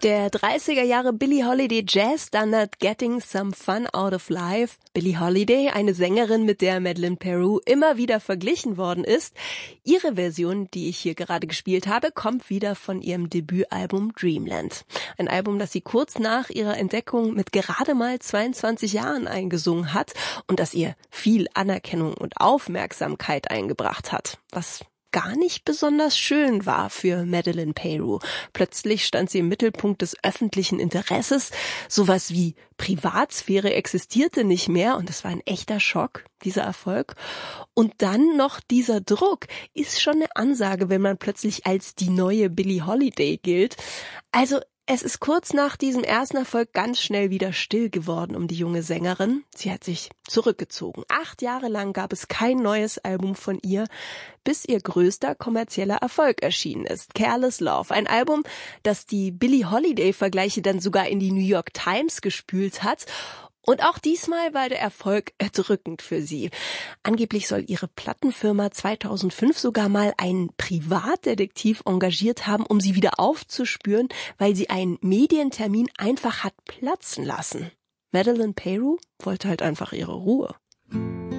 Der 30er Jahre Billie Holiday Jazz-Standard Getting Some Fun Out of Life. Billie Holiday, eine Sängerin, mit der Madeleine Peru immer wieder verglichen worden ist. Ihre Version, die ich hier gerade gespielt habe, kommt wieder von ihrem Debütalbum Dreamland. Ein Album, das sie kurz nach ihrer Entdeckung mit gerade mal 22 Jahren eingesungen hat und das ihr viel Anerkennung und Aufmerksamkeit eingebracht hat. Was gar nicht besonders schön war für Madeleine Peru. Plötzlich stand sie im Mittelpunkt des öffentlichen Interesses. Sowas wie Privatsphäre existierte nicht mehr und es war ein echter Schock, dieser Erfolg. Und dann noch dieser Druck ist schon eine Ansage, wenn man plötzlich als die neue Billie Holiday gilt. Also es ist kurz nach diesem ersten Erfolg ganz schnell wieder still geworden um die junge Sängerin. Sie hat sich zurückgezogen. 8 Jahre lang gab es kein neues Album von ihr, bis ihr größter kommerzieller Erfolg erschienen ist. Careless Love, ein Album, das die Billie Holiday-Vergleiche dann sogar in die New York Times gespült hat. Und auch diesmal war der Erfolg erdrückend für sie. Angeblich soll ihre Plattenfirma 2005 sogar mal einen Privatdetektiv engagiert haben, um sie wieder aufzuspüren, weil sie einen Medientermin einfach hat platzen lassen. Madeleine Peru wollte halt einfach ihre Ruhe.